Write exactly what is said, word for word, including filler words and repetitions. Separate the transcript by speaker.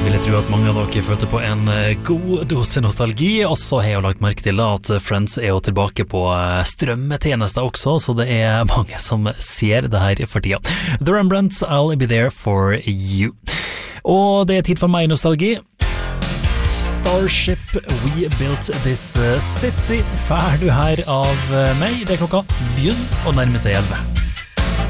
Speaker 1: vil jeg tro at mange av dere følte på en god dose nostalgi, og så har jeg jo lagt merke til da, at Friends er jo tilbake på strømmetjenester også, så det er mange som ser det her for tida. The Rembrandts, I'll be there for you. Og det er tid for meg nostalgi. Starship, We Built This City, ferdig her av meg. Det er klokka begynner å nærme seg elleve.